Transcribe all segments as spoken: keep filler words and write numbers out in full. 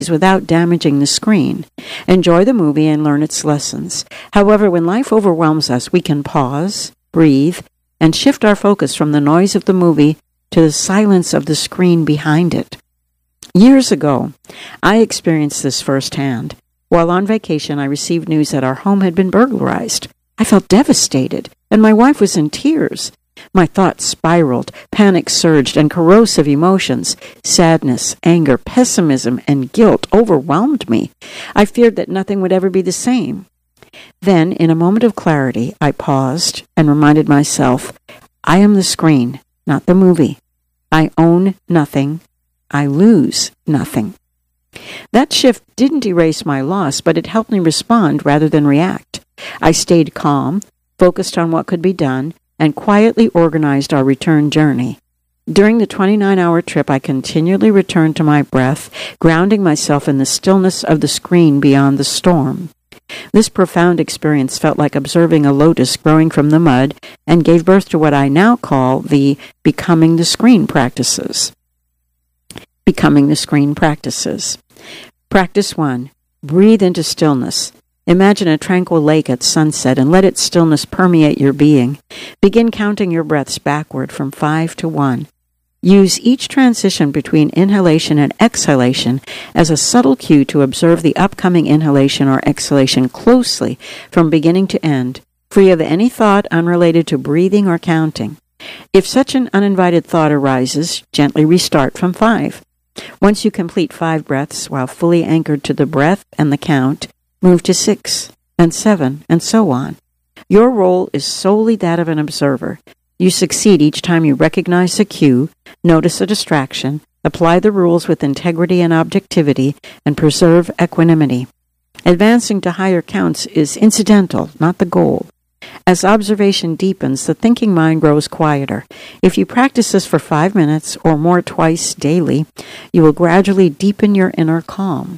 without damaging the screen. Enjoy the movie and learn its lessons. However, when life overwhelms us, we can pause, breathe, and shift our focus from the noise of the movie to the silence of the screen behind it. Years ago, I experienced this firsthand. While on vacation, I received news that our home had been burglarized. I felt devastated, and my wife was in tears. My thoughts spiraled, panic surged, and corrosive emotions, sadness, anger, pessimism, and guilt overwhelmed me. I feared that nothing would ever be the same. Then, in a moment of clarity, I paused and reminded myself, I am the screen, not the movie. I own nothing. I lose nothing. That shift didn't erase my loss, but it helped me respond rather than react. I stayed calm, focused on what could be done, and quietly organized our return journey. During the twenty-nine hour trip, I continually returned to my breath, grounding myself in the stillness of the screen beyond the storm. This profound experience felt like observing a lotus growing from the mud and gave birth to what I now call the Becoming the Screen practices. Becoming the Screen practices. Practice one. Breathe into stillness. Imagine a tranquil lake at sunset and let its stillness permeate your being. Begin counting your breaths backward from five to one. Use each transition between inhalation and exhalation as a subtle cue to observe the upcoming inhalation or exhalation closely from beginning to end, free of any thought unrelated to breathing or counting. If such an uninvited thought arises, gently restart from five. Once you complete five breaths while fully anchored to the breath and the count, move to six and seven and so on. Your role is solely that of an observer. You succeed each time you recognize a cue, notice a distraction, apply the rules with integrity and objectivity, and preserve equanimity. Advancing to higher counts is incidental, not the goal. As observation deepens, the thinking mind grows quieter. If you practice this for five minutes or more twice daily, you will gradually deepen your inner calm.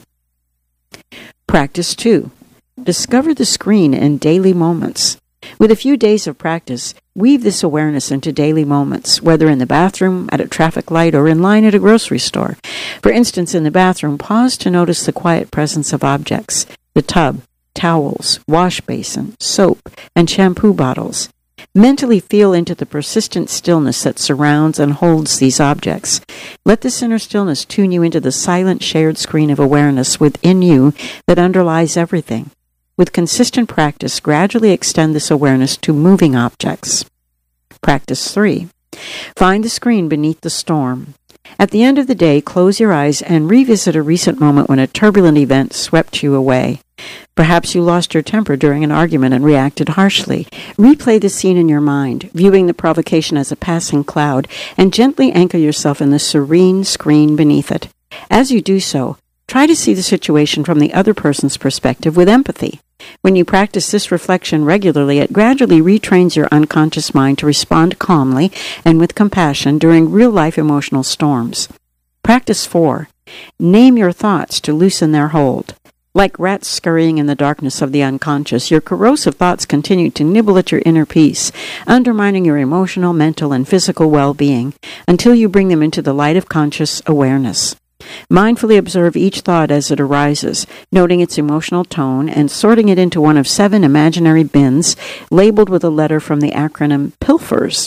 Practice two. Discover the screen in daily moments. With a few days of practice, weave this awareness into daily moments, whether in the bathroom, at a traffic light, or in line at a grocery store. For instance, in the bathroom, pause to notice the quiet presence of objects, the tub, towels, wash basin, soap, and shampoo bottles. Mentally feel into the persistent stillness that surrounds and holds these objects. Let this inner stillness tune you into the silent shared screen of awareness within you that underlies everything. With consistent practice, gradually extend this awareness to moving objects. Practice three. Find the screen beneath the storm. At the end of the day, close your eyes and revisit a recent moment when a turbulent event swept you away. Perhaps you lost your temper during an argument and reacted harshly. Replay the scene in your mind, viewing the provocation as a passing cloud, and gently anchor yourself in the serene screen beneath it. As you do so, try to see the situation from the other person's perspective with empathy. When you practice this reflection regularly, it gradually retrains your unconscious mind to respond calmly and with compassion during real-life emotional storms. Practice four. Name your thoughts to loosen their hold. Like rats scurrying in the darkness of the unconscious, your corrosive thoughts continue to nibble at your inner peace, undermining your emotional, mental, and physical well-being until you bring them into the light of conscious awareness. Mindfully observe each thought as it arises, noting its emotional tone and sorting it into one of seven imaginary bins labeled with a letter from the acronym PILFERS.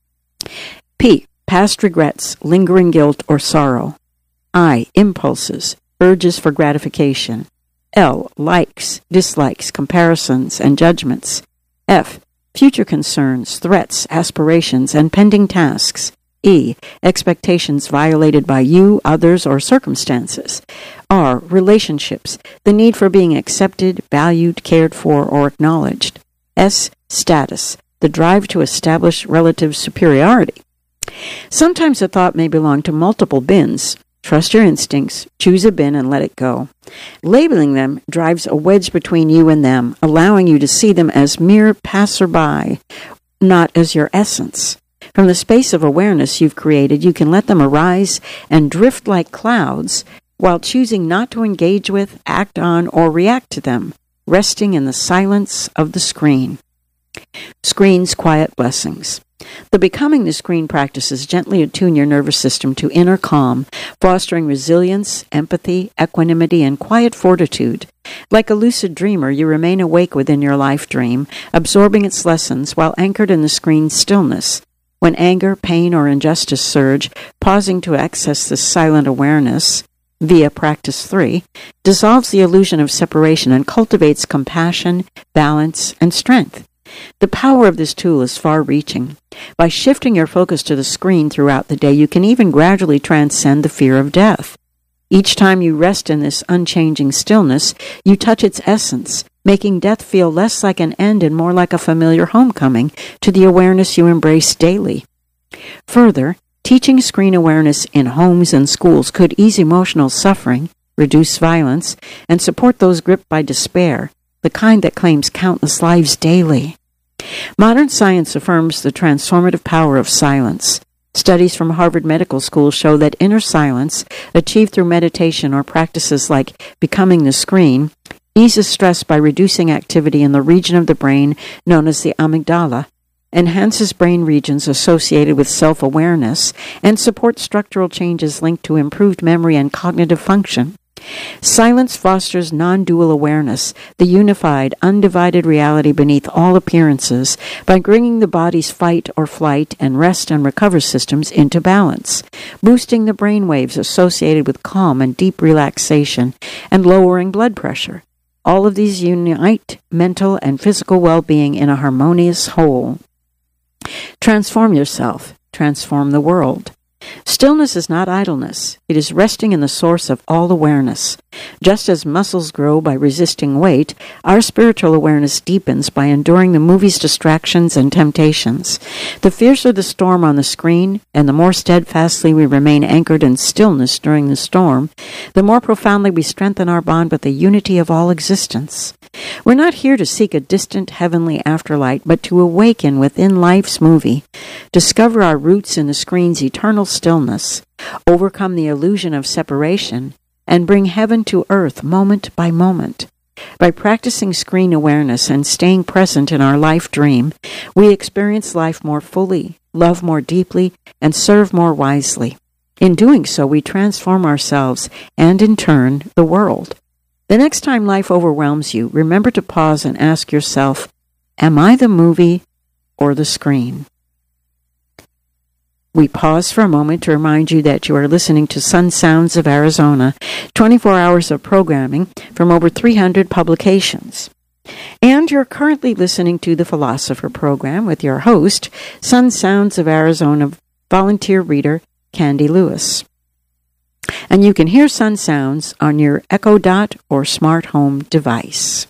P. Past regrets, lingering guilt, or sorrow. I. Impulses, urges for gratification. L. Likes, dislikes, comparisons, and judgments. F. Future concerns, threats, aspirations, and pending tasks. E. Expectations violated by you, others, or circumstances. R. Relationships, the need for being accepted, valued, cared for, or acknowledged. S. Status, the drive to establish relative superiority. Sometimes a thought may belong to multiple bins. Trust your instincts, choose a bin, and let it go. Labeling them drives a wedge between you and them, allowing you to see them as mere passerby, not as your essence. From the space of awareness you've created, you can let them arise and drift like clouds while choosing not to engage with, act on, or react to them, resting in the silence of the screen. Screen's quiet blessings. The Becoming the Screen practices gently attune your nervous system to inner calm, fostering resilience, empathy, equanimity, and quiet fortitude. Like a lucid dreamer, you remain awake within your life dream, absorbing its lessons while anchored in the screen's stillness. When anger, pain, or injustice surge, pausing to access this silent awareness via Practice three, dissolves the illusion of separation and cultivates compassion, balance, and strength. The power of this tool is far-reaching. By shifting your focus to the screen throughout the day, you can even gradually transcend the fear of death. Each time you rest in this unchanging stillness, you touch its essence, making death feel less like an end and more like a familiar homecoming to the awareness you embrace daily. Further, teaching screen awareness in homes and schools could ease emotional suffering, reduce violence, and support those gripped by despair, the kind that claims countless lives daily. Modern science affirms the transformative power of silence. Studies from Harvard Medical School show that inner silence, achieved through meditation or practices like Becoming the Screen, eases stress by reducing activity in the region of the brain known as the amygdala, enhances brain regions associated with self-awareness, and supports structural changes linked to improved memory and cognitive function. Silence fosters non-dual awareness, the unified, undivided reality beneath all appearances, by bringing the body's fight or flight and rest and recover systems into balance, boosting the brain waves associated with calm and deep relaxation, and lowering blood pressure. All of these unite mental and physical well-being in a harmonious whole. Transform yourself. Transform the world. Stillness is not idleness. It is resting in the source of all awareness. Just as muscles grow by resisting weight, our spiritual awareness deepens by enduring the movie's distractions and temptations. The fiercer the storm on the screen, and the more steadfastly we remain anchored in stillness during the storm, the more profoundly we strengthen our bond with the unity of all existence. We're not here to seek a distant heavenly afterlight, but to awaken within life's movie, discover our roots in the screen's eternal stillness, overcome the illusion of separation, and bring heaven to earth moment by moment. By practicing screen awareness and staying present in our life dream, we experience life more fully, love more deeply, and serve more wisely. In doing so, we transform ourselves and, in turn, the world. The next time life overwhelms you, remember to pause and ask yourself, am I the movie or the screen? We pause for a moment to remind you that you are listening to Sun Sounds of Arizona, twenty-four hours of programming from over three hundred publications. And you're currently listening to the Philosopher program with your host, Sun Sounds of Arizona volunteer reader, Candy Lewis. And you can hear Sun Sounds on your Echo Dot or smart home device.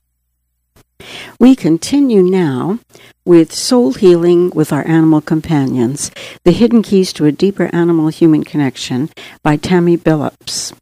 We continue now with Soul Healing with Our Animal Companions, The Hidden Keys to a Deeper Animal-Human Connection by Tammy Billups.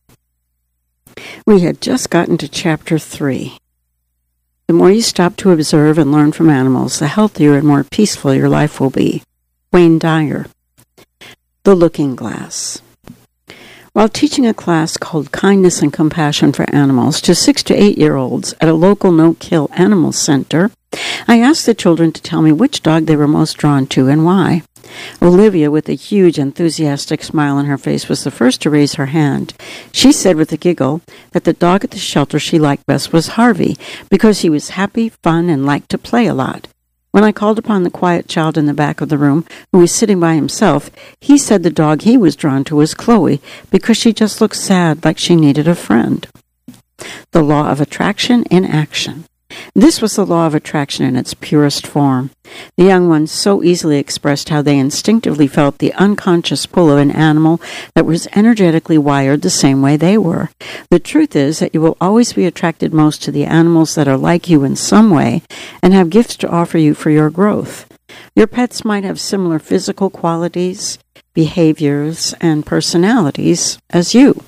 We had just gotten to Chapter three. The more you stop to observe and learn from animals, the healthier and more peaceful your life will be. Wayne Dyer. The Looking Glass. While teaching a class called Kindness and Compassion for Animals to six to eight-year-olds at a local no-kill animal center, I asked the children to tell me which dog they were most drawn to and why. Olivia, with a huge, enthusiastic smile on her face, was the first to raise her hand. She said with a giggle that the dog at the shelter she liked best was Harvey, because he was happy, fun, and liked to play a lot. When I called upon the quiet child in the back of the room, who was sitting by himself, he said the dog he was drawn to was Chloe, because she just looked sad, like she needed a friend. The law of attraction in action. This was the law of attraction in its purest form. The young ones so easily expressed how they instinctively felt the unconscious pull of an animal that was energetically wired the same way they were. The truth is that you will always be attracted most to the animals that are like you in some way and have gifts to offer you for your growth. Your pets might have similar physical qualities, behaviors, and personalities as you.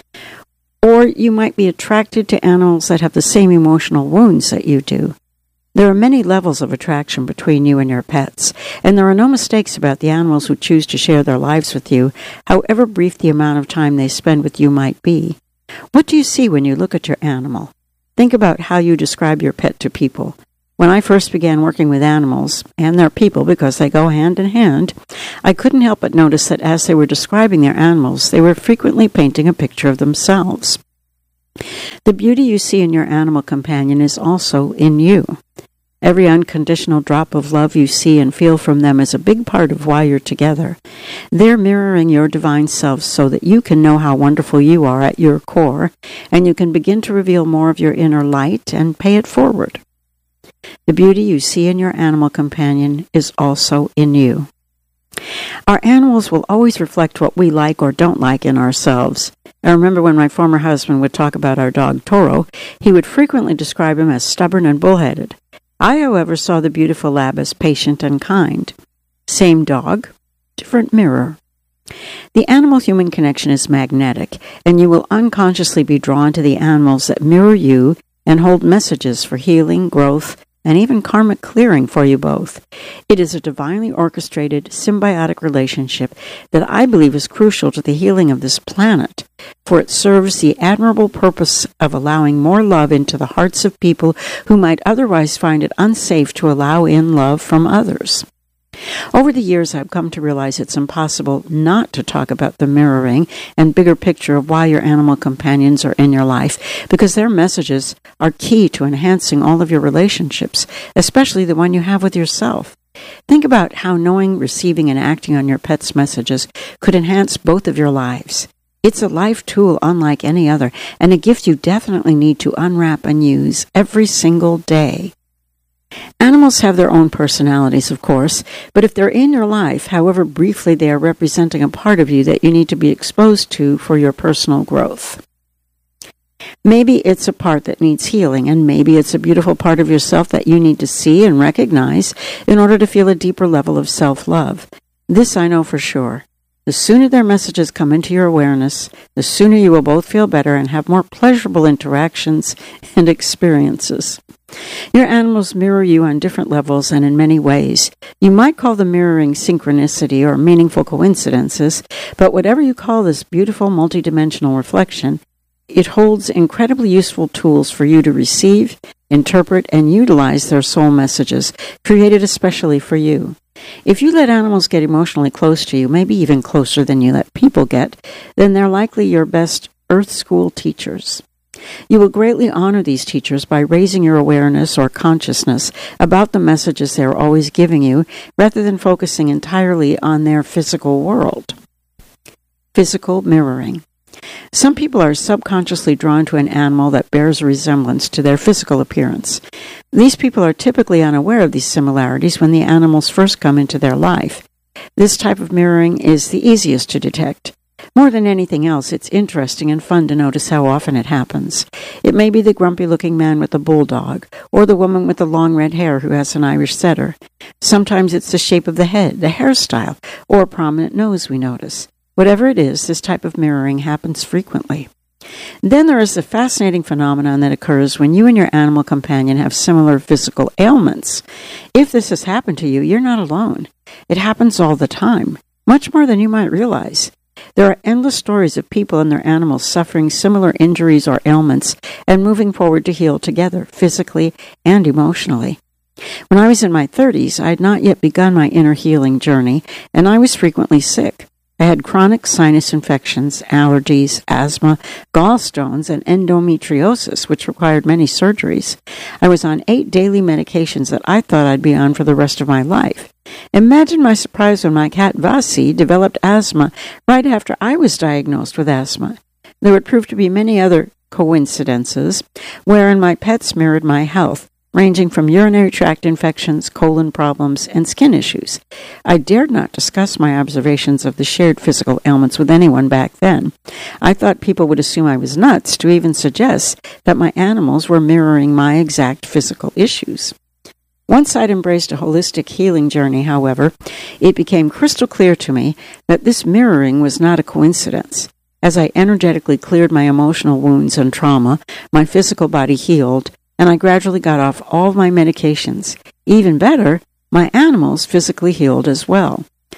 Or you might be attracted to animals that have the same emotional wounds that you do. There are many levels of attraction between you and your pets, and there are no mistakes about the animals who choose to share their lives with you, however brief the amount of time they spend with you might be. What do you see when you look at your animal? Think about how you describe your pet to people. When I first began working with animals, and their people because they go hand in hand, I couldn't help but notice that as they were describing their animals, they were frequently painting a picture of themselves. The beauty you see in your animal companion is also in you. Every unconditional drop of love you see and feel from them is a big part of why you're together. They're mirroring your divine self so that you can know how wonderful you are at your core, and you can begin to reveal more of your inner light and pay it forward. The beauty you see in your animal companion is also in you. Our animals will always reflect what we like or don't like in ourselves. I remember when my former husband would talk about our dog Toro, he would frequently describe him as stubborn and bullheaded. I, however, saw the beautiful lab as patient and kind. Same dog, different mirror. The animal-human connection is magnetic, and you will unconsciously be drawn to the animals that mirror you and hold messages for healing, growth, and even karmic clearing for you both. It is a divinely orchestrated, symbiotic relationship that I believe is crucial to the healing of this planet, for it serves the admirable purpose of allowing more love into the hearts of people who might otherwise find it unsafe to allow in love from others. Over the years, I've come to realize it's impossible not to talk about the mirroring and bigger picture of why your animal companions are in your life, because their messages are key to enhancing all of your relationships, especially the one you have with yourself. Think about how knowing, receiving, and acting on your pet's messages could enhance both of your lives. It's a life tool unlike any other, and a gift you definitely need to unwrap and use every single day. Animals have their own personalities, of course, but if they're in your life, however briefly, they are representing a part of you that you need to be exposed to for your personal growth. Maybe it's a part that needs healing, and maybe it's a beautiful part of yourself that you need to see and recognize in order to feel a deeper level of self-love. This I know for sure. The sooner their messages come into your awareness, the sooner you will both feel better and have more pleasurable interactions and experiences. Your animals mirror you on different levels and in many ways. You might call them mirroring synchronicity or meaningful coincidences, but whatever you call this beautiful multidimensional reflection, it holds incredibly useful tools for you to receive, interpret, and utilize their soul messages, created especially for you. If you let animals get emotionally close to you, maybe even closer than you let people get, then they're likely your best Earth School teachers. You will greatly honor these teachers by raising your awareness or consciousness about the messages they are always giving you, rather than focusing entirely on their physical world. Physical mirroring. Some people are subconsciously drawn to an animal that bears a resemblance to their physical appearance. These people are typically unaware of these similarities when the animals first come into their life. This type of mirroring is the easiest to detect. More than anything else, it's interesting and fun to notice how often it happens. It may be the grumpy-looking man with the bulldog, or the woman with the long red hair who has an Irish setter. Sometimes it's the shape of the head, the hairstyle, or a prominent nose we notice. Whatever it is, this type of mirroring happens frequently. Then there is the fascinating phenomenon that occurs when you and your animal companion have similar physical ailments. If this has happened to you, you're not alone. It happens all the time, much more than you might realize. There are endless stories of people and their animals suffering similar injuries or ailments and moving forward to heal together, physically and emotionally. When I was in my thirties, I had not yet begun my inner healing journey, and I was frequently sick. I had chronic sinus infections, allergies, asthma, gallstones, and endometriosis, which required many surgeries. I was on eight daily medications that I thought I'd be on for the rest of my life. Imagine my surprise when my cat Vasi developed asthma right after I was diagnosed with asthma. There would prove to be many other coincidences wherein my pets mirrored my health, ranging from urinary tract infections, colon problems, and skin issues. I dared not discuss my observations of the shared physical ailments with anyone back then. I thought people would assume I was nuts to even suggest that my animals were mirroring my exact physical issues. Once I'd embraced a holistic healing journey, however, it became crystal clear to me that this mirroring was not a coincidence. As I energetically cleared my emotional wounds and trauma, my physical body healed, and I gradually got off all of my medications. Even better, my animals physically healed as well.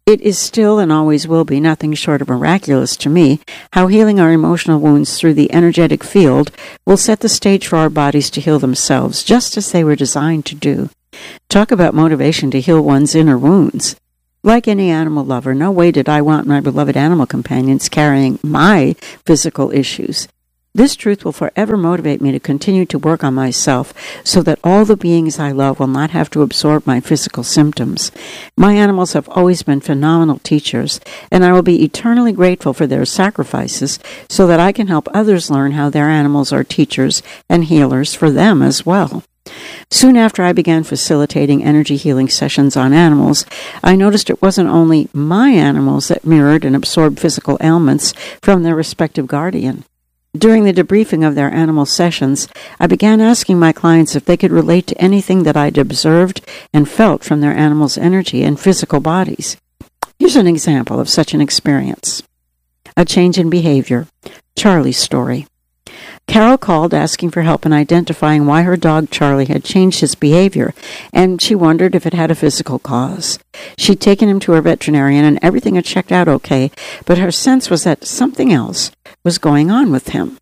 It is still and always will be nothing short of miraculous to me how healing our emotional wounds through the energetic field will set the stage for our bodies to heal themselves, just as they were designed to do. Talk about motivation to heal one's inner wounds. Like any animal lover, no way did I want my beloved animal companions carrying my physical issues. This truth will forever motivate me to continue to work on myself so that all the beings I love will not have to absorb my physical symptoms. My animals have always been phenomenal teachers, and I will be eternally grateful for their sacrifices so that I can help others learn how their animals are teachers and healers for them as well. Soon after I began facilitating energy healing sessions on animals, I noticed it wasn't only my animals that mirrored and absorbed physical ailments from their respective guardian. During the debriefing of their animal sessions, I began asking my clients if they could relate to anything that I'd observed and felt from their animals' energy and physical bodies. Here's an example of such an experience. A change in behavior. Charlie's story. Carol called asking for help in identifying why her dog Charlie had changed his behavior, and she wondered if it had a physical cause. She'd taken him to her veterinarian, and everything had checked out okay, but her sense was that something else was going on with him.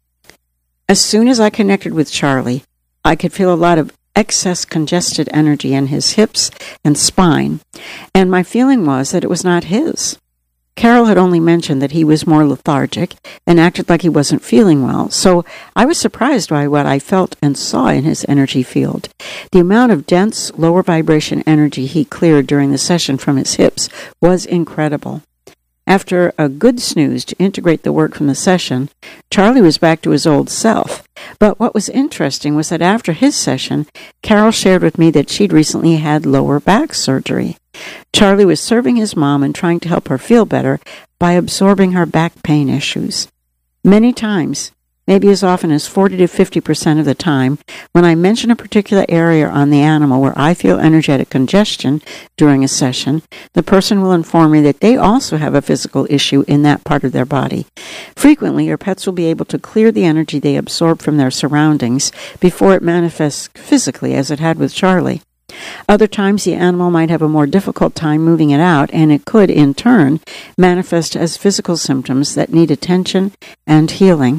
As soon as I connected with Charlie, I could feel a lot of excess congested energy in his hips and spine, and my feeling was that it was not his. Carol had only mentioned that he was more lethargic and acted like he wasn't feeling well, so I was surprised by what I felt and saw in his energy field. The amount of dense, lower vibration energy he cleared during the session from his hips was incredible. After a good snooze to integrate the work from the session, Charlie was back to his old self. But what was interesting was that after his session, Carol shared with me that she'd recently had lower back surgery. Charlie was serving his mom and trying to help her feel better by absorbing her back pain issues. Many times, maybe as often as forty to fifty percent of the time, when I mention a particular area on the animal where I feel energetic congestion during a session, the person will inform me that they also have a physical issue in that part of their body. Frequently, your pets will be able to clear the energy they absorb from their surroundings before it manifests physically, as it had with Charlie. Other times, the animal might have a more difficult time moving it out, and it could, in turn, manifest as physical symptoms that need attention and healing.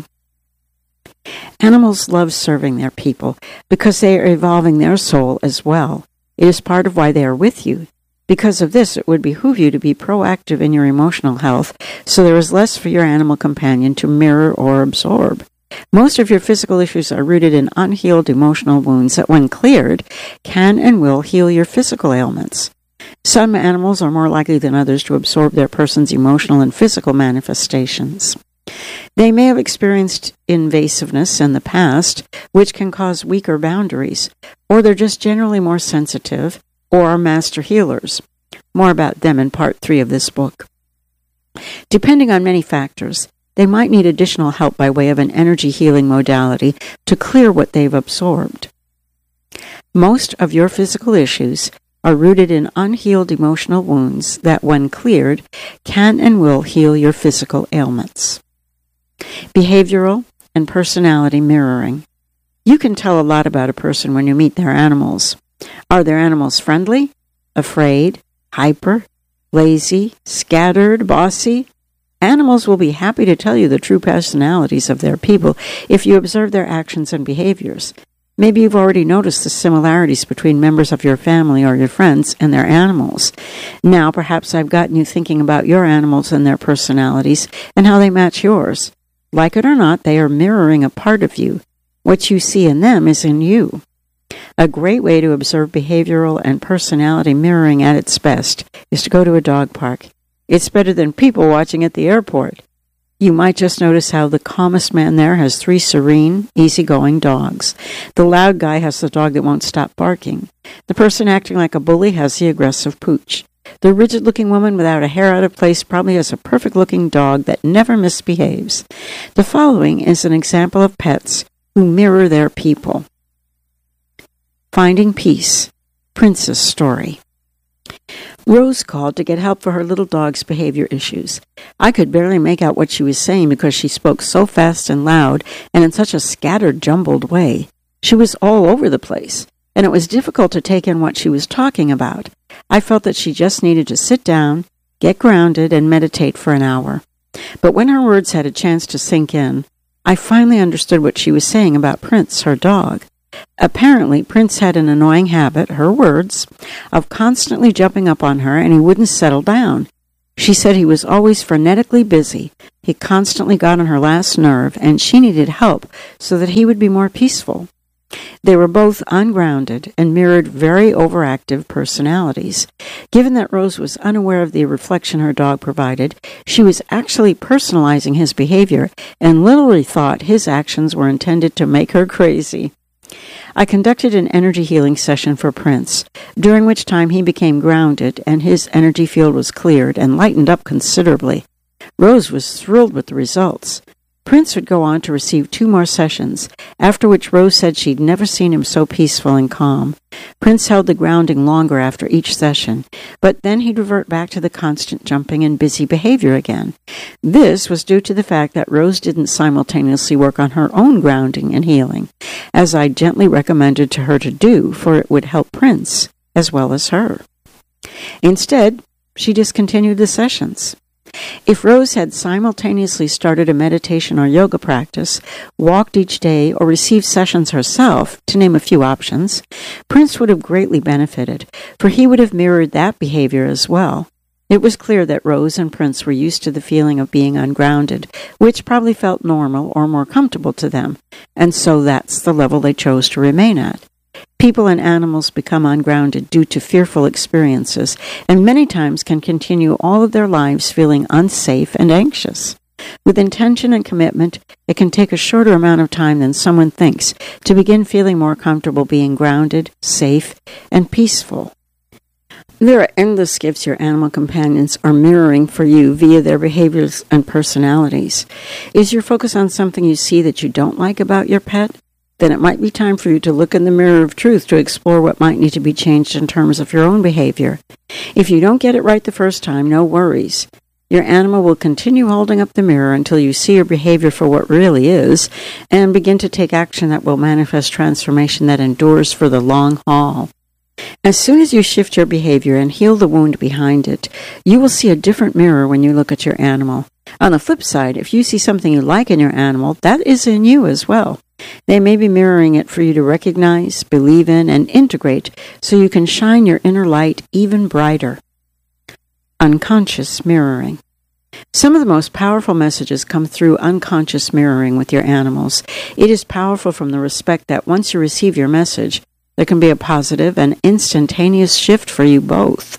Animals love serving their people because they are evolving their soul as well. It is part of why they are with you. Because of this, it would behoove you to be proactive in your emotional health so there is less for your animal companion to mirror or absorb. Most of your physical issues are rooted in unhealed emotional wounds that, when cleared, can and will heal your physical ailments. Some animals are more likely than others to absorb their person's emotional and physical manifestations. They may have experienced invasiveness in the past, which can cause weaker boundaries, or they're just generally more sensitive, or are master healers. More about them in part three of this book. Depending on many factors, they might need additional help by way of an energy healing modality to clear what they've absorbed. Most of your physical issues are rooted in unhealed emotional wounds that, when cleared, can and will heal your physical ailments. Behavioral and personality mirroring. You can tell a lot about a person when you meet their animals. Are their animals friendly, afraid, hyper, lazy, scattered, bossy? Animals will be happy to tell you the true personalities of their people if you observe their actions and behaviors. Maybe you've already noticed the similarities between members of your family or your friends and their animals. Now, perhaps I've gotten you thinking about your animals and their personalities and how they match yours. Like it or not, they are mirroring a part of you. What you see in them is in you. A great way to observe behavioral and personality mirroring at its best is to go to a dog park. It's better than people watching at the airport. You might just notice how the calmest man there has three serene, easygoing dogs. The loud guy has the dog that won't stop barking. The person acting like a bully has the aggressive pooch. The rigid-looking woman without a hair out of place probably has a perfect-looking dog that never misbehaves. The following is an example of pets who mirror their people. Finding Peace, Prince's Story. Rose called to get help for her little dog's behavior issues. I could barely make out what she was saying because she spoke so fast and loud and in such a scattered, jumbled way. She was all over the place, and it was difficult to take in what she was talking about. I felt that she just needed to sit down, get grounded, and meditate for an hour. But when her words had a chance to sink in, I finally understood what she was saying about Prince, her dog. Apparently, Prince had an annoying habit, her words, of constantly jumping up on her, and he wouldn't settle down. She said he was always frenetically busy. He constantly got on her last nerve, and she needed help so that he would be more peaceful. They were both ungrounded and mirrored very overactive personalities. Given that Rose was unaware of the reflection her dog provided, she was actually personalizing his behavior and literally thought his actions were intended to make her crazy. I conducted an energy healing session for Prince, during which time he became grounded and his energy field was cleared and lightened up considerably. Rose was thrilled with the results. Prince would go on to receive two more sessions, after which Rose said she'd never seen him so peaceful and calm. Prince held the grounding longer after each session, but then he'd revert back to the constant jumping and busy behavior again. This was due to the fact that Rose didn't simultaneously work on her own grounding and healing, as I gently recommended to her to do, for it would help Prince as well as her. Instead, she discontinued the sessions. If Rose had simultaneously started a meditation or yoga practice, walked each day, or received sessions herself, to name a few options, Prince would have greatly benefited, for he would have mirrored that behavior as well. It was clear that Rose and Prince were used to the feeling of being ungrounded, which probably felt normal or more comfortable to them, and so that's the level they chose to remain at. People and animals become ungrounded due to fearful experiences, and many times can continue all of their lives feeling unsafe and anxious. With intention and commitment, it can take a shorter amount of time than someone thinks to begin feeling more comfortable being grounded, safe, and peaceful. There are endless gifts your animal companions are mirroring for you via their behaviors and personalities. Is your focus on something you see that you don't like about your pet? Then it might be time for you to look in the mirror of truth to explore what might need to be changed in terms of your own behavior. If you don't get it right the first time, no worries. Your animal will continue holding up the mirror until you see your behavior for what really is and begin to take action that will manifest transformation that endures for the long haul. As soon as you shift your behavior and heal the wound behind it, you will see a different mirror when you look at your animal. On the flip side, if you see something you like in your animal, that is in you as well. They may be mirroring it for you to recognize, believe in, and integrate so you can shine your inner light even brighter. Unconscious mirroring. Some of the most powerful messages come through unconscious mirroring with your animals. It is powerful from the respect that once you receive your message, there can be a positive and instantaneous shift for you both.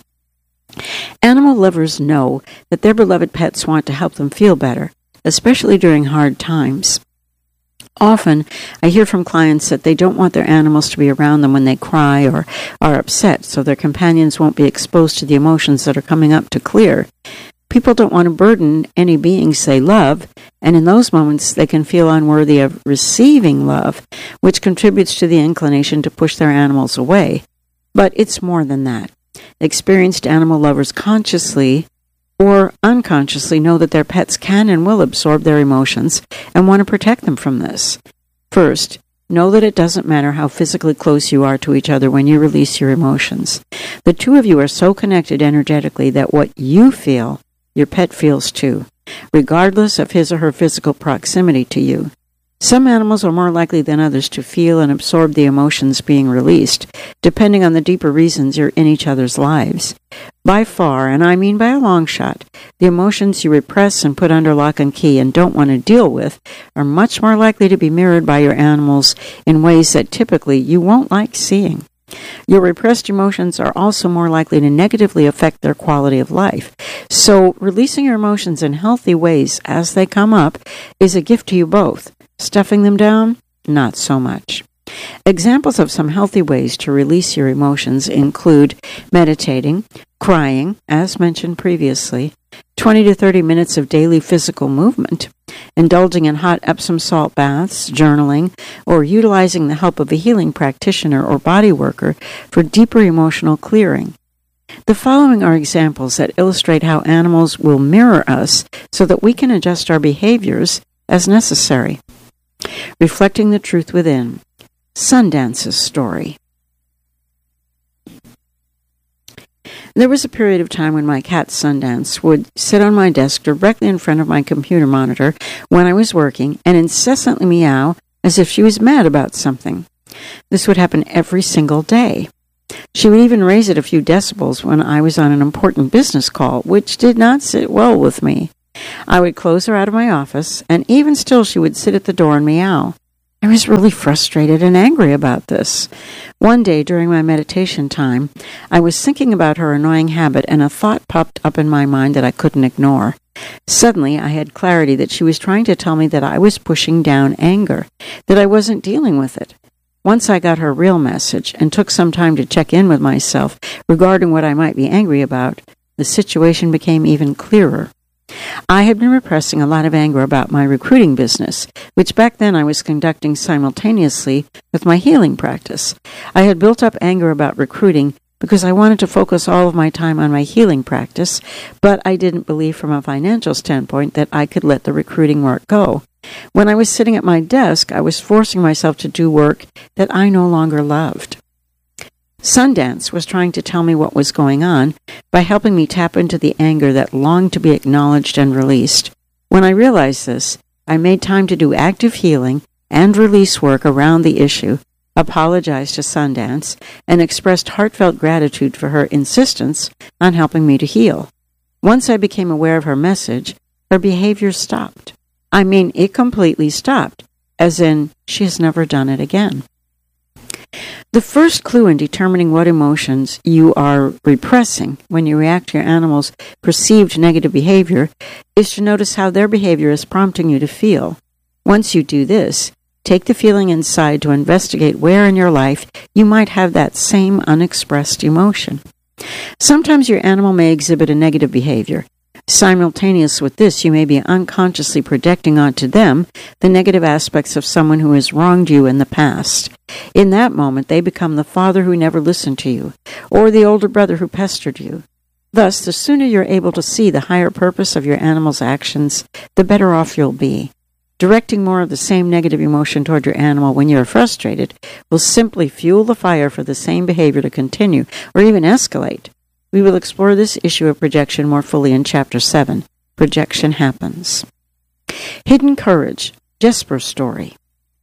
Animal lovers know that their beloved pets want to help them feel better, especially during hard times. Often, I hear from clients that they don't want their animals to be around them when they cry or are upset, so their companions won't be exposed to the emotions that are coming up to clear. People don't want to burden any beings they love, and in those moments they can feel unworthy of receiving love, which contributes to the inclination to push their animals away. But it's more than that. Experienced animal lovers consciously or unconsciously know that their pets can and will absorb their emotions and want to protect them from this. First, know that it doesn't matter how physically close you are to each other when you release your emotions. The two of you are so connected energetically that what you feel, your pet feels too, regardless of his or her physical proximity to you. Some animals are more likely than others to feel and absorb the emotions being released, depending on the deeper reasons you're in each other's lives. By far, and I mean by a long shot, the emotions you repress and put under lock and key and don't want to deal with are much more likely to be mirrored by your animals in ways that typically you won't like seeing. Your repressed emotions are also more likely to negatively affect their quality of life. So, releasing your emotions in healthy ways as they come up is a gift to you both. Stuffing them down? Not so much. Examples of some healthy ways to release your emotions include meditating, crying, as mentioned previously, twenty to thirty minutes of daily physical movement, indulging in hot Epsom salt baths, journaling, or utilizing the help of a healing practitioner or body worker for deeper emotional clearing. The following are examples that illustrate how animals will mirror us so that we can adjust our behaviors as necessary. Reflecting the truth within. Sundance's story. There was a period of time when my cat Sundance would sit on my desk directly in front of my computer monitor when I was working and incessantly meow as if she was mad about something. This would happen every single day. She would even raise it a few decibels when I was on an important business call, which did not sit well with me. I would close her out of my office, and even still she would sit at the door and meow. I was really frustrated and angry about this. One day during my meditation time, I was thinking about her annoying habit, and a thought popped up in my mind that I couldn't ignore. Suddenly, I had clarity that she was trying to tell me that I was pushing down anger, that I wasn't dealing with it. Once I got her real message and took some time to check in with myself regarding what I might be angry about, the situation became even clearer. I had been repressing a lot of anger about my recruiting business, which back then I was conducting simultaneously with my healing practice. I had built up anger about recruiting because I wanted to focus all of my time on my healing practice, but I didn't believe from a financial standpoint that I could let the recruiting work go. When I was sitting at my desk, I was forcing myself to do work that I no longer loved. Sundance was trying to tell me what was going on by helping me tap into the anger that longed to be acknowledged and released. When I realized this, I made time to do active healing and release work around the issue, apologized to Sundance, and expressed heartfelt gratitude for her insistence on helping me to heal. Once I became aware of her message, her behavior stopped. I mean, it completely stopped, as in, she has never done it again. The first clue in determining what emotions you are repressing when you react to your animal's perceived negative behavior is to notice how their behavior is prompting you to feel. Once you do this, take the feeling inside to investigate where in your life you might have that same unexpressed emotion. Sometimes your animal may exhibit a negative behavior. Simultaneous with this, you may be unconsciously projecting onto them the negative aspects of someone who has wronged you in the past. In that moment, they become the father who never listened to you, or the older brother who pestered you. Thus, the sooner you're able to see the higher purpose of your animal's actions, the better off you'll be. Directing more of the same negative emotion toward your animal when you're frustrated will simply fuel the fire for the same behavior to continue or even escalate. We will explore this issue of projection more fully in Chapter seven, Projection Happens. Hidden Courage, Jesper's story.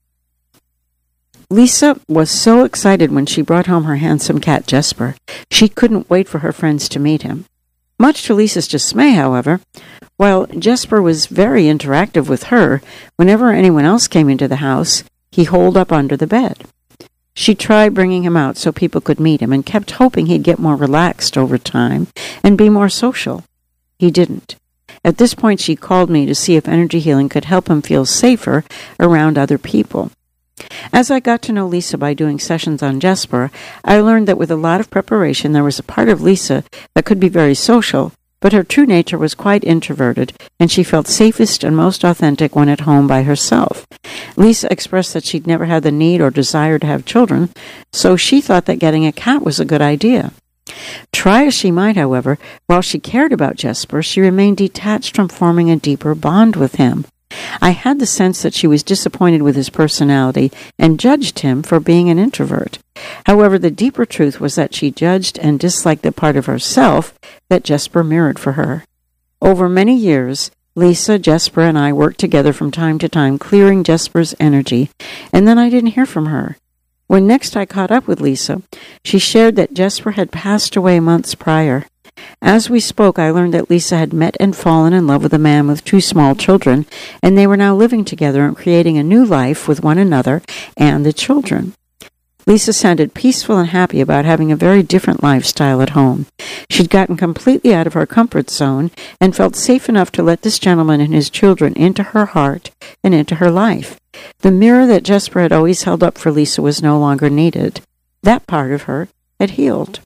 Lisa was so excited when she brought home her handsome cat Jesper. She couldn't wait for her friends to meet him. Much to Lisa's dismay, however, while Jesper was very interactive with her, whenever anyone else came into the house, he holed up under the bed. She tried bringing him out so people could meet him and kept hoping he'd get more relaxed over time and be more social. He didn't. At this point, she called me to see if energy healing could help him feel safer around other people. As I got to know Lisa by doing sessions on Jesper, I learned that with a lot of preparation, there was a part of Lisa that could be very social, but her true nature was quite introverted, and she felt safest and most authentic when at home by herself. Lisa expressed that she'd never had the need or desire to have children, so she thought that getting a cat was a good idea. Try as she might, however, while she cared about Jesper, she remained detached from forming a deeper bond with him. I had the sense that she was disappointed with his personality and judged him for being an introvert. However, the deeper truth was that she judged and disliked the part of herself that Jesper mirrored for her. Over many years, Lisa, Jesper, and I worked together from time to time, clearing Jesper's energy, and then I didn't hear from her. When next I caught up with Lisa, she shared that Jesper had passed away months prior. As we spoke, I learned that Lisa had met and fallen in love with a man with two small children, and they were now living together and creating a new life with one another and the children. Lisa sounded peaceful and happy about having a very different lifestyle at home. She'd gotten completely out of her comfort zone and felt safe enough to let this gentleman and his children into her heart and into her life. The mirror that Jesper had always held up for Lisa was no longer needed. That part of her had healed.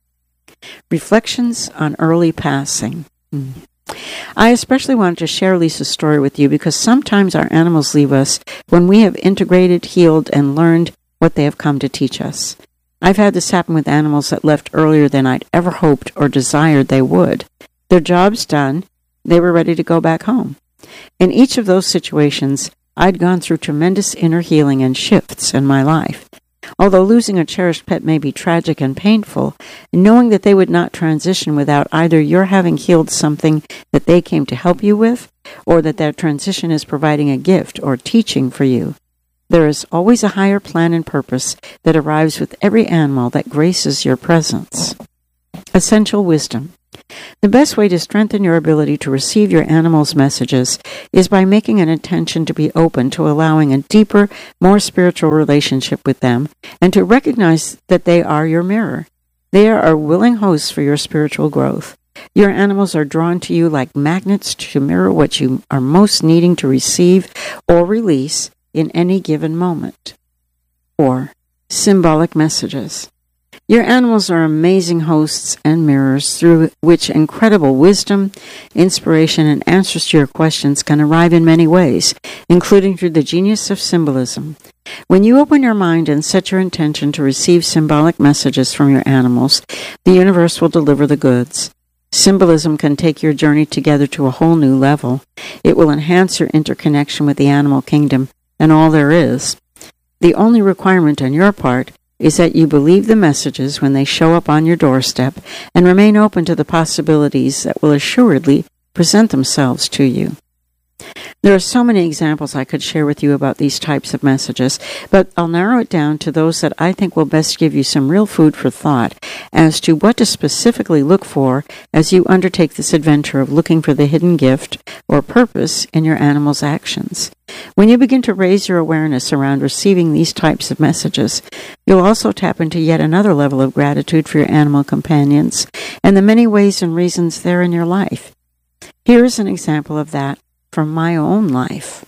Reflections on early passing. Mm. I especially wanted to share Lisa's story with you because sometimes our animals leave us when we have integrated, healed, and learned what they have come to teach us. I've had this happen with animals that left earlier than I'd ever hoped or desired they would. Their job's done. They were ready to go back home. In each of those situations, I'd gone through tremendous inner healing and shifts in my life. Although losing a cherished pet may be tragic and painful, knowing that they would not transition without either your having healed something that they came to help you with, or that that transition is providing a gift or teaching for you. There is always a higher plan and purpose that arrives with every animal that graces your presence. Essential wisdom. The best way to strengthen your ability to receive your animal's messages is by making an intention to be open to allowing a deeper, more spiritual relationship with them, and to recognize that they are your mirror. They are willing hosts for your spiritual growth. Your animals are drawn to you like magnets to mirror what you are most needing to receive or release in any given moment. Four, symbolic messages. Your animals are amazing hosts and mirrors through which incredible wisdom, inspiration, and answers to your questions can arrive in many ways, including through the genius of symbolism. When you open your mind and set your intention to receive symbolic messages from your animals, the universe will deliver the goods. Symbolism can take your journey together to a whole new level. It will enhance your interconnection with the animal kingdom and all there is. The only requirement on your part is that you believe the messages when they show up on your doorstep and remain open to the possibilities that will assuredly present themselves to you. There are so many examples I could share with you about these types of messages, but I'll narrow it down to those that I think will best give you some real food for thought as to what to specifically look for as you undertake this adventure of looking for the hidden gift or purpose in your animal's actions. When you begin to raise your awareness around receiving these types of messages, you'll also tap into yet another level of gratitude for your animal companions and the many ways and reasons they're in your life. Here's an example of that from my own life.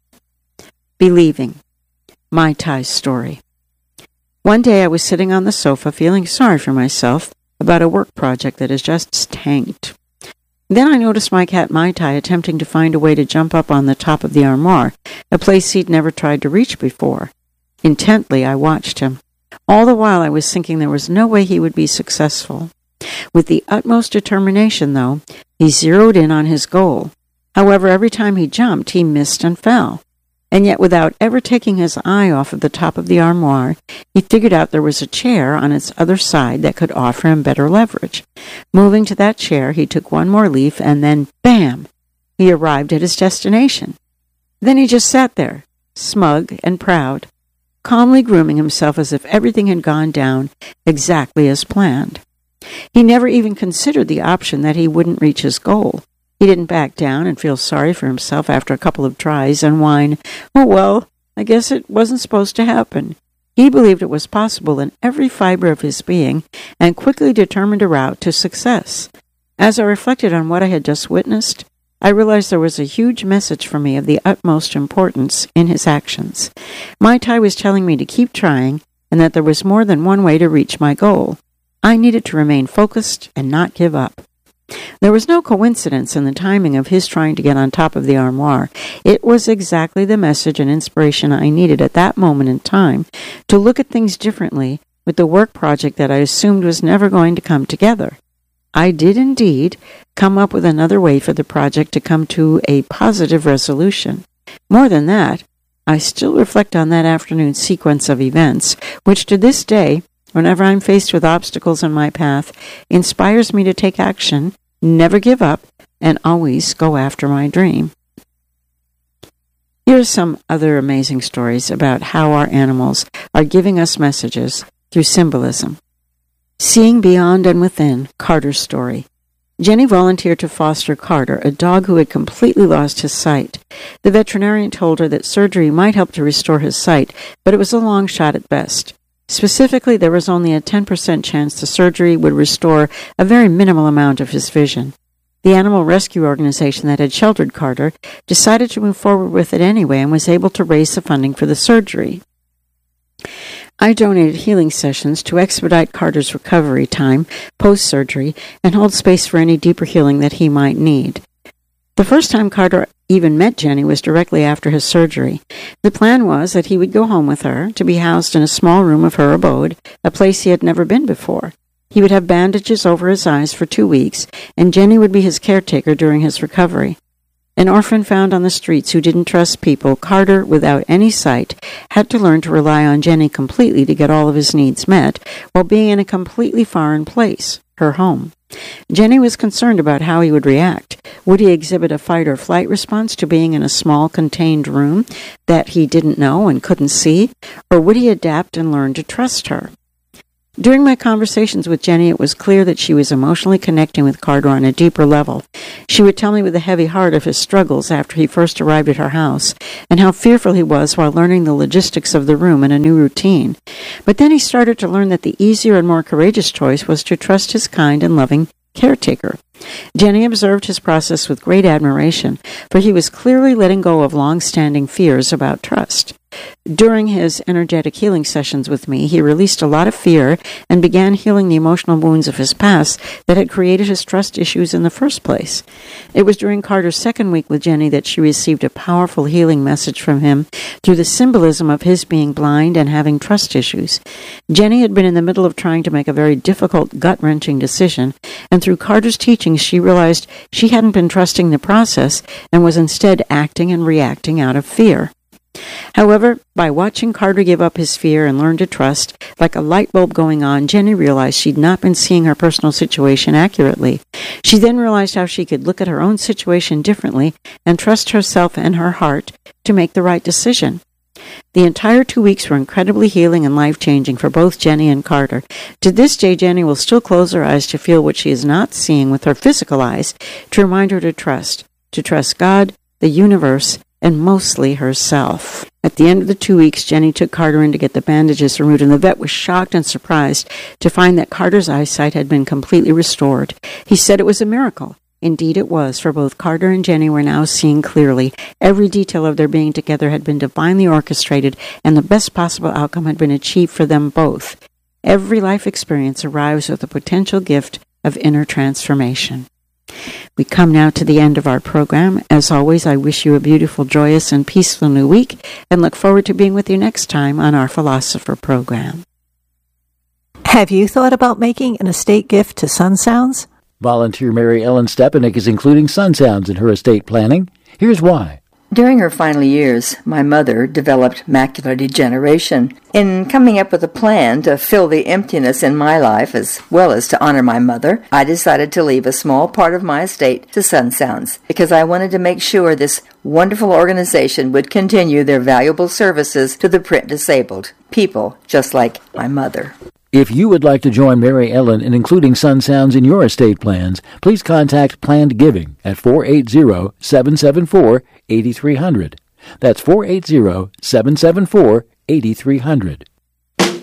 Believing. Mai Tai's story. One day I was sitting on the sofa feeling sorry for myself about a work project that has just tanked. Then I noticed my cat Mai Tai attempting to find a way to jump up on the top of the armoire, a place he'd never tried to reach before. Intently I watched him. All the while I was thinking there was no way he would be successful. With the utmost determination, though, he zeroed in on his goal. However, every time he jumped, he missed and fell. And yet, without ever taking his eye off of the top of the armoire, he figured out there was a chair on its other side that could offer him better leverage. Moving to that chair, he took one more leap, and then, bam! He arrived at his destination. Then he just sat there, smug and proud, calmly grooming himself as if everything had gone down exactly as planned. He never even considered the option that he wouldn't reach his goal. He didn't back down and feel sorry for himself after a couple of tries and whine, "Oh, well, I guess it wasn't supposed to happen." He believed it was possible in every fiber of his being and quickly determined a route to success. As I reflected on what I had just witnessed, I realized there was a huge message for me of the utmost importance in his actions. Mai Tai was telling me to keep trying and that there was more than one way to reach my goal. I needed to remain focused and not give up. There was no coincidence in the timing of his trying to get on top of the armoire. It was exactly the message and inspiration I needed at that moment in time to look at things differently with the work project that I assumed was never going to come together. I did indeed come up with another way for the project to come to a positive resolution. More than that, I still reflect on that afternoon's sequence of events, which to this day, whenever I'm faced with obstacles in my path, inspires me to take action, never give up, and always go after my dream. Here are some other amazing stories about how our animals are giving us messages through symbolism. Seeing Beyond and Within, Carter's story. Jenny volunteered to foster Carter, a dog who had completely lost his sight. The veterinarian told her that surgery might help to restore his sight, but it was a long shot at best. Specifically, there was only a ten percent chance the surgery would restore a very minimal amount of his vision. The animal rescue organization that had sheltered Carter decided to move forward with it anyway and was able to raise the funding for the surgery. I donated healing sessions to expedite Carter's recovery time post-surgery and hold space for any deeper healing that he might need. The first time Carter even met Jenny was directly after his surgery. The plan was that he would go home with her, to be housed in a small room of her abode, a place he had never been before. He would have bandages over his eyes for two weeks, and Jenny would be his caretaker during his recovery. An orphan found on the streets who didn't trust people, Carter, without any sight, had to learn to rely on Jenny completely to get all of his needs met, while being in a completely foreign place, her home. Jenny was concerned about how he would react. Would he exhibit a fight or flight response to being in a small, contained room that he didn't know and couldn't see, or would he adapt and learn to trust her? During my conversations with Jenny, it was clear that she was emotionally connecting with Carter on a deeper level. She would tell me with a heavy heart of his struggles after he first arrived at her house, and how fearful he was while learning the logistics of the room and a new routine. But then he started to learn that the easier and more courageous choice was to trust his kind and loving caretaker. Jenny observed his process with great admiration, for he was clearly letting go of long-standing fears about trust. During his energetic healing sessions with me, he released a lot of fear and began healing the emotional wounds of his past that had created his trust issues in the first place. It was during Carter's second week with Jenny that she received a powerful healing message from him through the symbolism of his being blind and having trust issues. Jenny had been in the middle of trying to make a very difficult, gut-wrenching decision, and through Carter's teachings she realized she hadn't been trusting the process and was instead acting and reacting out of fear. However, by watching Carter give up his fear and learn to trust, like a light bulb going on, Jenny realized she'd not been seeing her personal situation accurately. She then realized how she could look at her own situation differently and trust herself and her heart to make the right decision. The entire two weeks were incredibly healing and life-changing for both Jenny and Carter. To this day, Jenny will still close her eyes to feel what she is not seeing with her physical eyes, to remind her to trust, to trust God, the universe, and mostly herself. At the end of the two weeks, Jenny took Carter in to get the bandages removed, and the vet was shocked and surprised to find that Carter's eyesight had been completely restored. He said it was a miracle. Indeed it was, for both Carter and Jenny were now seeing clearly. Every detail of their being together had been divinely orchestrated, and the best possible outcome had been achieved for them both. Every life experience arrives with a potential gift of inner transformation. We come now to the end of our program. As always, I wish you a beautiful, joyous, and peaceful new week, and look forward to being with you next time on our Philosopher program. Have you thought about making an estate gift to Sun Sounds? Volunteer Mary Ellen Stepanek is including Sun Sounds in her estate planning. Here's why. During her final years, my mother developed macular degeneration. In coming up with a plan to fill the emptiness in my life as well as to honor my mother, I decided to leave a small part of my estate to Sun Sounds because I wanted to make sure this wonderful organization would continue their valuable services to the print disabled, people just like my mother. If you would like to join Mary Ellen in including Sun Sounds in your estate plans, please contact Planned Giving at four eight zero, seven seven four, eight three zero zero. That's four eight zero, seven seven four, eight three zero zero.